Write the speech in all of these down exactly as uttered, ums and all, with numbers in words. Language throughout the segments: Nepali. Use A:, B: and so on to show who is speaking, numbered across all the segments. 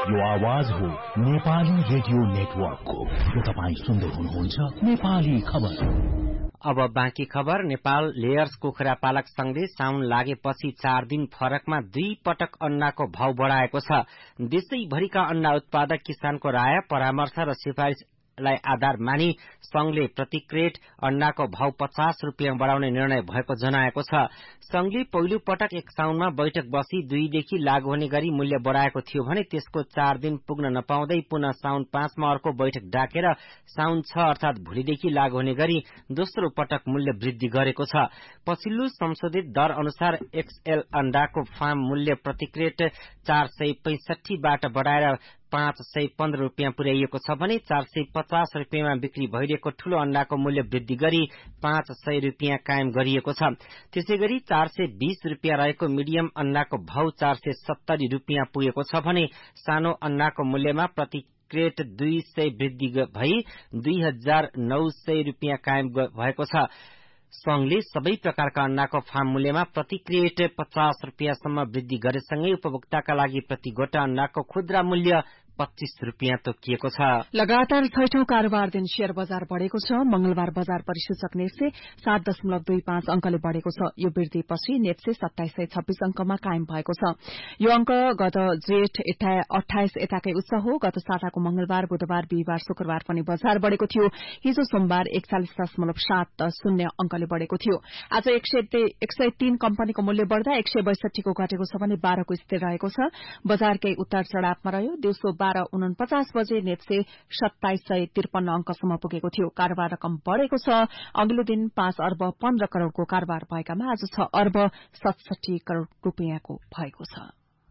A: यो आवाज हो नेपाली रेडियो नेटवर्कको। तपाई सुन्दै हुनुहुन्छ नेपाली खबर।
B: अब बाँकी खबर। नेपाल लेयर्स कुखुरा पालक संघले साउन लागेपछि चार दिन फरकमा दुई पटक अन्डाको भाव बढ़ाएको छ। देशैभरिका अन्डा उत्पादक किसानको राय, परामर्श र सिफारिशलाई आधार मानी संघले प्रति क्रेट अन्डाको भाव पचास रूपियाँ बढ़ाउने निर्णय भएको जनाएको छ। संघले पहिलो पटक एक साउनमा बैठक बसी दुईदेखि लागू हुने गरी मूल्य बढ़ाएको थियो भने त्यसको चार दिन पुग्न नपाउँदै पुनः साउन पाँचमा अर्को बैठक डाकेर साउन छ अर्थात भोलिदेखि लागू हुने गरी दोस्रो पटक मूल्य वृद्धि गरेको छ। पछिल्लो संशोधित दर अनुसार एक्सएल अन्डाको फार्म मूल्य प्रति क्रेट चार सय पैंसठीबाट बढ़ाएर पाँच सय पन्ध्र रूपियाँ पुर्याइएको छ भने चार सय पचास रूपियाँमा बिक्री भइरहेको ठूलो अन्डाको मूल्य वृद्धि गरी पाँच सय रूपियाँ कायम गरिएको छ। त्यसै गरी चार सय बीस रूपियाँ रहेको मिडियम अन्डाको भाव चार सय सत्तरी रूपियाँ पुगेको छ भने सानो अन्डाको मूल्यमा प्रति क्रेट दुई सय वृद्धि भई दुई हजार नौ सय रूपियाँ कायम भएको छ। संघले सबै प्रकारका अन्डाको फार्म मूल्यमा प्रति क्रेट पचास रूपियाँसम्म वृद्धि गरेसँगै उपभोक्ताका लागि प्रति गोटा अन्डाको खुद्रा मूल्य पच्चीस रूपियाँ तोकिएको छ।
C: लगातार छैठौं कारोबार दिन शेयर बजार बढ़ेको छ। मंगलबार बजार परिसूचक नेप्से सात दशमलव दुई पाँच अंकले बढ़ेको छ। यो वृद्धिपछि नेप्से सत्ताइस सय छब्बीस अंकमा कायम भएको छ। यो अंक गत जेठ अठाइस यताकै उच्च हो। गत साताको मंगलबार, बुधबार, बिहिबार, शुक्रबार पनि बजार बढ़ेको थियो। हिजो सोमबार एकचालिस दशमलव सात शून्य अंकले बढ़ेको थियो। आज एक सय तीन कम्पनीको मूल्य बढ़दा एक सय बैसठीको घटेको छ भने बाह्रको स्थिर रहेको छ। बजार केही उतार चढ़ावमा रह्यो। दिउँसो बाह्र उनपचास बजे नेप्से सत्ताइस सय त्रिपन्न अंकसम्म पुगेको थियो। कारोबार रकम बढ़ेको छ। अघिल्लो दिन पाँच अर्ब पन्ध्र करोड़को कारोबार भएकामा आज छ अर्ब सतसठी करोड़ रूपियाँको भएको छ।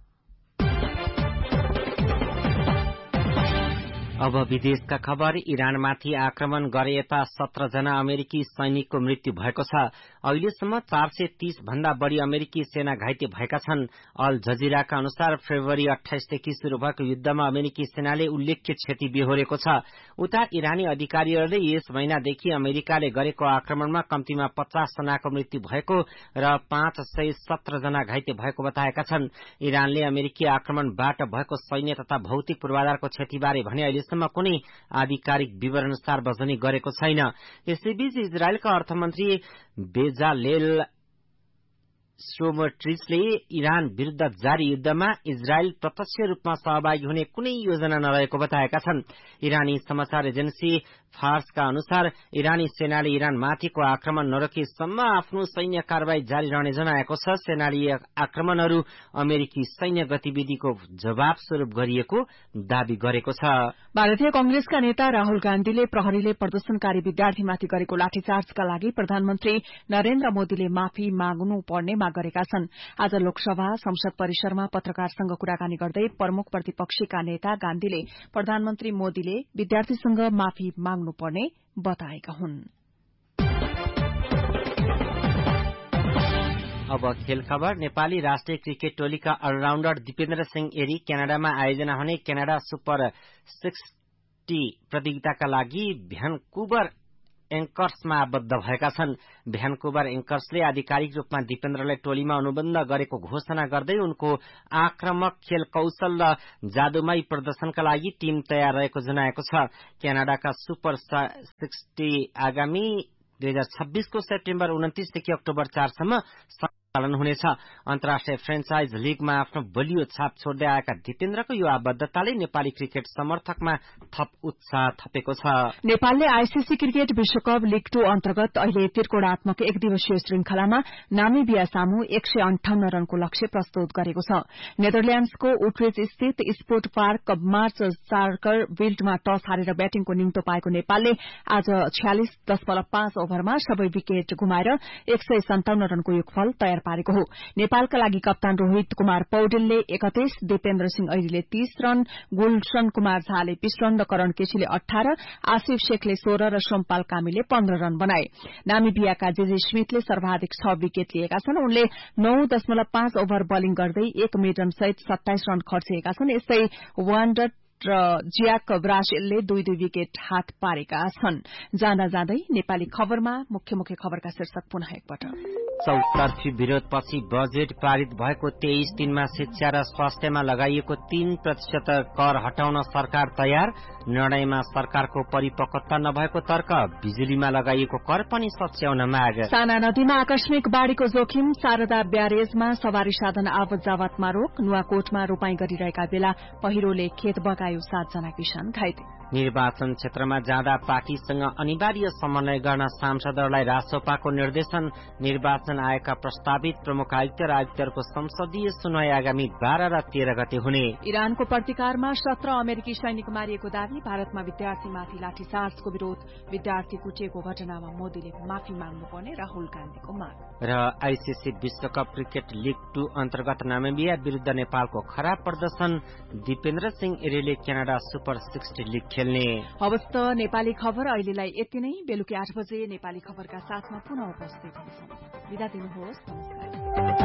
B: अब विदेशका खबर। इरानमाथि आक्रमण गरे यता सत्र जना अमेरिकी सैनिकको मृत्यु भएको छ। अहिलेसम्म चार सय तीस भन्दा बढ़ी अमेरिकी सेना घाइते भएका छन्। अल जजिराका अनुसार फेब्रुअरी अठाइसदेखि शुरू भएको युद्धमा अमेरिकी सेनाले उल्लेख्य क्षति बेहोरेको छ। उता इरानी अधिकारीहरूले यस महिनादेखि अमेरिकाले गरेको आक्रमणमा कम्तीमा पचास जनाको मृत्यु भएको र पाँच सय सत्र जना घाइते भएको बताएका छन्। इरानले अमेरिकी आक्रमणबाट भएको सैन्य तथा भौतिक पूर्वाधारको क्षतिबारे भने अहिलेसम्म कुनै आधिकारिक विवरण सार्वजनिक गरेको छैन। यसैबीच इजरायलका अर्थमन्त्री बेजालेल स्मोट्रिचले इरान विरूद्ध जारी युद्धमा इजरायल प्रत्यक्ष रूपमा सहभागी हुने कुनै योजना नरहेको बताएका छन्। इरानी समाचार एजेन्सी फार्सका अनुसार इरानी सेनाले इरानमाथिको आक्रमण नरोकेसम्म आफ्नो सैन्य कारवाही जारी रहने जनाएको छ। सेनाले आक्रमणहरू अमेरिकी सैन्य गतिविधिको जवाब स्वरूप गरिएको दावी गरेको छ।
C: भारतीय कंग्रेसका नेता राहुल गान्धीले प्रहरीले प्रदर्शनकारी विद्यार्थीमाथि गरेको लाठीचार्जका लागि प्रधानमन्त्री नरेन्द्र मोदीले माफी माग्नु पर्ने माग गरेका छन्। आज लोकसभा संसद परिसरमा पत्रकारसँग कुराकानी गर्दै प्रमुख प्रतिपक्षीका नेता गान्धीले प्रधानमन्त्री मोदीले विद्यार्थीसँग माफी माग्नु पर्ने बताएका हुन्।
B: अब खेल खबर। नेपाली राष्ट्रिय क्रिकेट टोलीका अलराउण्डर दिपेन्द्र सिंह एरी क्यानाडामा आयोजना हुने क्यानाडा सुपर सिक्सटी प्रतियोगिताका लागि भ्यानकुवर एंकर्समा आबद्ध भएका छन्। भ्यानकुवर एंकर्सले आधिकारिक रूपमा दिपेन्द्रलाई टोलीमा अनुबन्ध गरेको घोषणा गर्दै उनको आक्रामक खेल कौशल र जादुमय प्रदर्शनका लागि टीम तयार रहेको जनाएको छ। क्यानाडाका सुपर सिक्सटी आगामी दुई हजार छब्बीसको सेप्टेम्बर उन्तिसदेखि अक्टोबर चारसम्म सञ्चालन हुनेछ। अन्तर्राष्ट्रिय फ्रेन्चाइज लीगमा आफ्नो बलियो छाप छोड्दै आएका दिपेन्द्रको यो आबद्धताले नेपाली क्रिकेट समर्थकमा थप उत्साह थपेको छ।
C: नेपालले आईसीसी क्रिकेट विश्वकप लीग टू अन्तर्गत अहिले त्रिकोणात्मक एक दिवसीय श्रृंखलामा नामिबिया सामु एक सय अन्ठाउन्न रनको लक्ष्य प्रस्तुत गरेको छ। नेदरल्याण्ड्सको उट्रेच स्थित स्पोर्ट पार्क मार्च चार्कर विल्डमा टस हारेर ब्याटिङको निम्तो पाएको नेपालले आज छयालिस दशमलव पाँच ओभरमा सबै विकेट गुमाएर एक सय सन्ताउन्न रनको योगफल तयार पारेको हो। नेपालका लागि कप्तान रोहित कुमार पौडेलले एकतीस, दिपेन्द्र सिंह ऐरीले तीस रन, गुलशन कुमार झाले बीस रन र करण केसीले अठार, आसिफ शेखले सोह्र र सोमपाल कामीले पन्ध्र रन बनाए। नामिबियाका जेजे स्मिथले सर्वाधिक छ विकेट लिएका छन्। उनले नौ दशमलव पाँच ओभर बलिङ गर्दै एक मेडन सहित सत्ताइस रन खर्चिएका छन्। यस्तै वान्डर र जियाक ब्रासिलले दुई दुई विकेट हात पारेका छन्। जाँदा जाँदै नेपाली खबरमा मुख्य मुख्य खबरका शीर्षक पुनः एकपटक।
B: चौतर्फी विरोधपछि बजेट पारित भएको तेइस दिनमा शिक्षा र स्वास्थ्यमा लगाइएको तीन प्रतिशत कर हटाउन सरकार तयार। निर्णयमा सरकारको परिपक्वता नभएको तर्क। बिजुलीमा लगाइएको कर पनि सच्याउन माग।
C: साना नदीमा आकस्मिक बाढ़ीको जोखिम। शारदा ब्यारेजमा सवारी साधन आवत जावतमा रोक। नुवाकोटमा रोपाई गरिरहेका बेला पहिरोले खेत बगायो। सातजना किसान घाइते।
B: निर्वाचन क्षेत्रमा जाँदा पार्टीसँग अनिवार्य समन्वय गर्न सांसदहरूलाई रासोपाको निर्देशन। निर्वाचन आयोगका प्रस्तावित प्रमुख आयुक्त र आयुक्तहरूको संसदीय सुनवाई आगामी बाह्र र तेह्र गते हुने।
C: इरानको प्रतिकारमा सत्र अमेरिकी सैनिक मारिएको दावी। भारतमा विद्यार्थीमाथि लाठीचार्जको विरोध। विद्यार्थी कुटिएको घटनामा मोदीले माफी माग्नुपर्ने राहुल गान्धीको माग।
B: र आईसीसी विश्वकप क्रिकेट लीग टू अन्तर्गत नामिबिया विरूद्ध नेपालको खराब प्रदर्शन। Dipendra Singh एरेले Canada super sixty league खेल्ने।
C: हवस् त नेपाली खबर अहिलेलाई यति नै। बेलुकी आठ बजे नेपाली खबरका साथमा पुनः उपस्थित हुन्छौं। बिदा दिनुहोस्। नमस्कार।